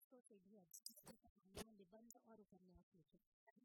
500 से भी अधिक कहानियां, निबंध और उपन्यास लिखे।